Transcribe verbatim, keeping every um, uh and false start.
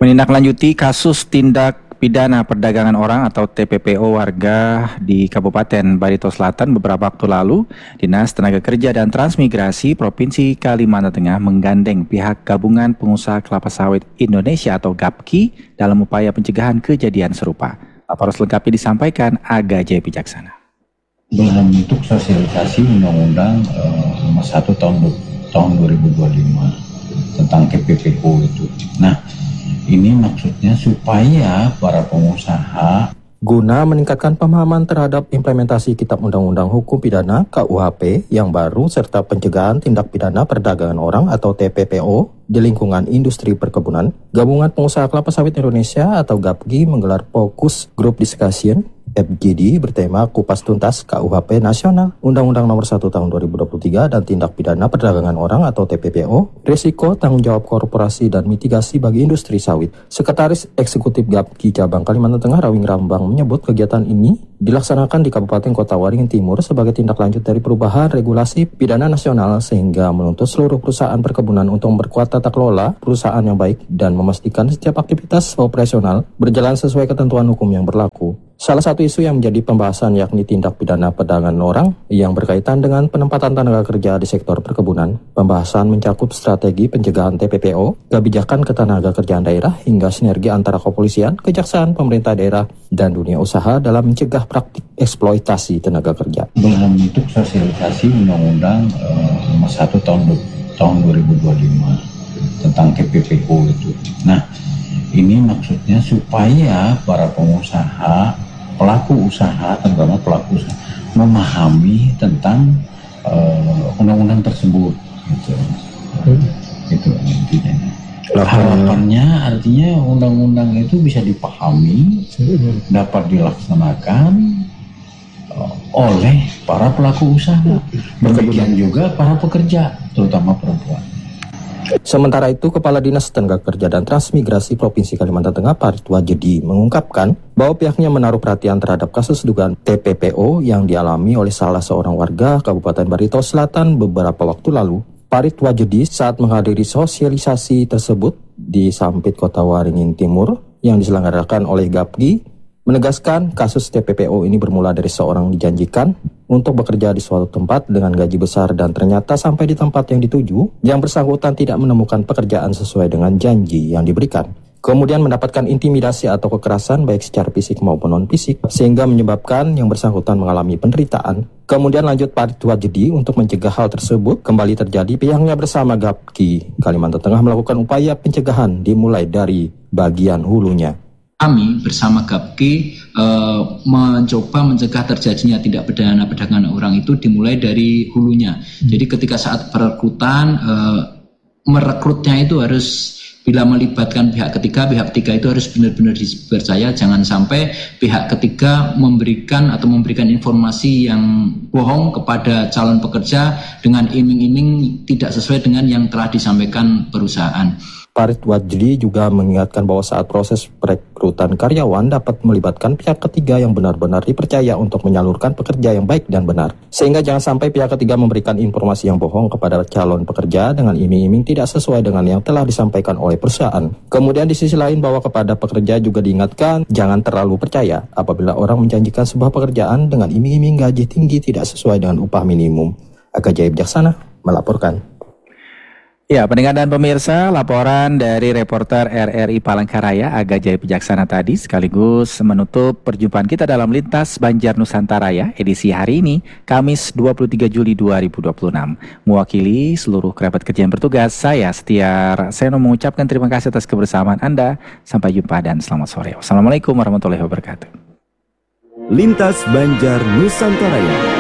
Menindaklanjuti kasus tindak pidana perdagangan orang atau T P P O warga di Kabupaten Barito Selatan beberapa waktu lalu, Dinas Tenaga Kerja dan Transmigrasi Provinsi Kalimantan Tengah menggandeng pihak Gabungan Pengusaha Kelapa Sawit Indonesia atau GAPKI dalam upaya pencegahan kejadian serupa. Laporan selengkapnya disampaikan Aga Jaya Pijaksana. Dalam bentuk sosialisasi Undang-Undang uh, Nomor satu tahun tahun dua ribu dua puluh lima tentang T P P O itu. Nah, ini maksudnya supaya para pengusaha guna meningkatkan pemahaman terhadap implementasi Kitab Undang-Undang Hukum Pidana K U H P yang baru serta pencegahan tindak pidana perdagangan orang atau T P P O di lingkungan industri perkebunan, Gabungan Pengusaha Kelapa Sawit Indonesia atau GAPKI menggelar Focus Group Discussion F G D bertema Kupas Tuntas K U H P Nasional, Undang-Undang Nomor satu tahun dua ribu dua puluh tiga dan tindak pidana perdagangan orang atau T P P O, risiko tanggung jawab korporasi dan mitigasi bagi industri sawit. Sekretaris Eksekutif GAPKI Cabang Kalimantan Tengah Rawing Rambang menyebut kegiatan ini dilaksanakan di Kabupaten Kota Waringin Timur sebagai tindak lanjut dari perubahan regulasi pidana nasional sehingga menuntut seluruh perusahaan perkebunan untuk memperkuat tata kelola perusahaan yang baik dan memastikan setiap aktivitas operasional berjalan sesuai ketentuan hukum yang berlaku. Salah satu isu yang menjadi pembahasan yakni tindak pidana perdagangan orang yang berkaitan dengan penempatan tenaga kerja di sektor perkebunan. Pembahasan mencakup strategi pencegahan T P P O, kebijakan ketenaga kerjaan daerah, hingga sinergi antara kepolisian, kejaksaan, pemerintah daerah, dan dunia usaha dalam mencegah praktik eksploitasi tenaga kerja. Dalam bentuk sosialisasi Undang-Undang uh, Nomor satu tahun tahun dua ribu dua puluh lima tentang T P P O itu. Nah, ini maksudnya supaya para pengusaha, pelaku usaha, terutama pelaku usaha, memahami tentang uh, undang-undang tersebut. Gitu. Hmm. Itu intinya. Harapannya artinya undang-undang itu bisa dipahami, hmm. dapat dilaksanakan uh, oleh para pelaku usaha. Demikian juga para pekerja, terutama perempuan. Sementara itu, Kepala Dinas Tenaga Kerja dan Transmigrasi Provinsi Kalimantan Tengah Parit Wajedi mengungkapkan bahwa pihaknya menaruh perhatian terhadap kasus dugaan T P P O yang dialami oleh salah seorang warga Kabupaten Barito Selatan beberapa waktu lalu. Parit Wajedi saat menghadiri sosialisasi tersebut di Sampit Kota Waringin Timur yang diselenggarakan oleh GAPKI menegaskan kasus T P P O ini bermula dari seorang dijanjikan untuk bekerja di suatu tempat dengan gaji besar dan ternyata sampai di tempat yang dituju, yang bersangkutan tidak menemukan pekerjaan sesuai dengan janji yang diberikan. Kemudian mendapatkan intimidasi atau kekerasan baik secara fisik maupun non-fisik, sehingga menyebabkan yang bersangkutan mengalami penderitaan. Kemudian lanjut Parit Wajedi untuk mencegah hal tersebut kembali terjadi, pihaknya bersama GAPKI Kalimantan Tengah melakukan upaya pencegahan dimulai dari bagian hulunya. Kami bersama GAPKI uh, mencoba mencegah terjadinya tindak pidana perdagangan orang itu dimulai dari hulunya. Hmm. Jadi ketika saat perekrutan, uh, merekrutnya itu harus bila melibatkan pihak ketiga, pihak ketiga itu harus benar-benar dipercaya. Jangan sampai pihak ketiga memberikan atau memberikan informasi yang bohong kepada calon pekerja dengan iming-iming tidak sesuai dengan yang telah disampaikan perusahaan. Parit Wajedi juga mengingatkan bahwa saat proses perekrutan karyawan dapat melibatkan pihak ketiga yang benar-benar dipercaya untuk menyalurkan pekerja yang baik dan benar. Sehingga jangan sampai pihak ketiga memberikan informasi yang bohong kepada calon pekerja dengan iming-iming tidak sesuai dengan yang telah disampaikan oleh perusahaan. Kemudian di sisi lain bahwa kepada pekerja juga diingatkan jangan terlalu percaya apabila orang menjanjikan sebuah pekerjaan dengan iming-iming gaji tinggi tidak sesuai dengan upah minimum. Aga Jaya Pijaksana melaporkan. Ya, pendengar dan pemirsa, laporan dari reporter R R I Palangkaraya Aga Jaya Pijaksana tadi sekaligus menutup perjumpaan kita dalam Lintas Banjar Nusantara ya, edisi hari ini, Kamis dua puluh tiga Juli dua ribu dua puluh enam. Mewakili seluruh kerabat kerja yang bertugas, saya Setiar Seno mengucapkan terima kasih atas kebersamaan Anda. Sampai jumpa dan selamat sore. Wassalamualaikum warahmatullahi wabarakatuh. Lintas Banjar Nusantara.